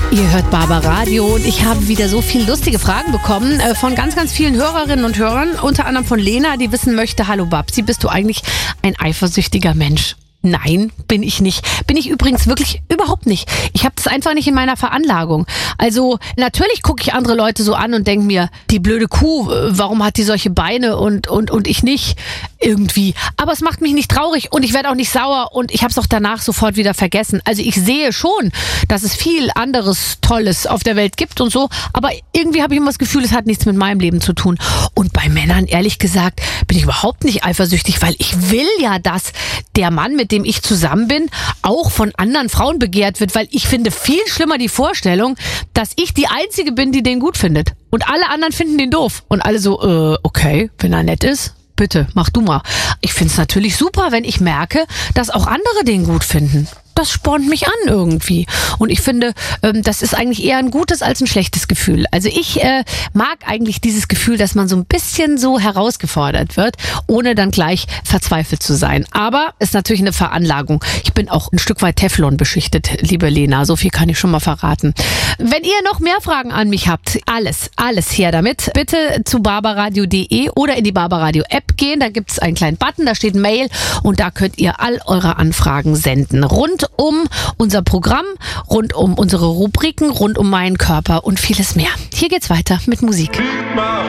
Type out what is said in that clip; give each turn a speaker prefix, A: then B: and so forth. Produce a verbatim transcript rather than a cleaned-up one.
A: Ihr hört Barbaradio und ich habe wieder so viele lustige Fragen bekommen äh, von ganz, ganz vielen Hörerinnen und Hörern, unter anderem von Lena, die wissen möchte, hallo Babsi, bist du eigentlich ein eifersüchtiger Mensch? Nein, bin ich nicht. Bin ich übrigens wirklich überhaupt nicht. Ich habe das einfach nicht in meiner Veranlagung. Also natürlich gucke ich andere Leute so an und denke mir, die blöde Kuh, warum hat die solche Beine und und und ich nicht irgendwie. Aber es macht mich nicht traurig und ich werde auch nicht sauer und ich habe es auch danach sofort wieder vergessen. Also ich sehe schon, dass es viel anderes Tolles auf der Welt gibt und so, aber irgendwie habe ich immer das Gefühl, es hat nichts mit meinem Leben zu tun. Und bei Männern, ehrlich gesagt, bin ich überhaupt nicht eifersüchtig, weil ich will ja, dass der Mann, mit dem ich zusammen bin, auch von anderen Frauen begehrt wird, weil ich finde viel schlimmer die Vorstellung, dass ich die Einzige bin, die den gut findet. Und alle anderen finden den doof. Und alle so, äh, okay, wenn er nett ist, bitte, mach du mal. Ich finde es natürlich super, wenn ich merke, dass auch andere den gut finden. Das spornt mich an irgendwie. Und ich finde, ähm, das ist eigentlich eher ein gutes als ein schlechtes Gefühl. Also ich äh, mag eigentlich dieses Gefühl, dass man so ein bisschen so herausgefordert wird, ohne dann gleich verzweifelt zu sein. Aber ist natürlich eine Veranlagung. Ich bin auch ein Stück weit Teflon beschichtet, liebe Lena. So viel kann ich schon mal verraten. Wenn ihr noch mehr Fragen an mich habt, alles, alles her damit. Bitte zu barbaradio punkt de oder in die Barbaradio App gehen. Da gibt es einen kleinen Button, da steht Mail und da könnt ihr all eure Anfragen senden. Rund um unser Programm, rund um unsere Rubriken, rund um meinen Körper und vieles mehr. Hier geht's weiter mit Musik.